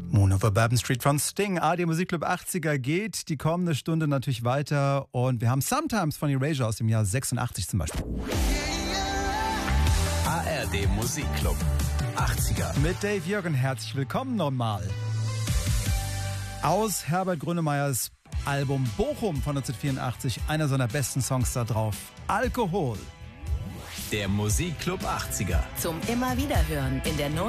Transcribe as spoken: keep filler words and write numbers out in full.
Moon over Bourbon Street von Sting. A R D Musikclub achtziger geht die kommende Stunde natürlich weiter. Und wir haben Sometimes von Erasure aus dem Jahr sechsundachtzig zum Beispiel. A R D Musikclub achtziger. Mit Dave Jürgen, herzlich willkommen nochmal. Aus Herbert Grönemeyers Album Bochum von neunzehnhundertvierundachtzig, einer seiner besten Songs da drauf, Alkohol. Der Musikclub achtziger. Zum immer wieder hören in der null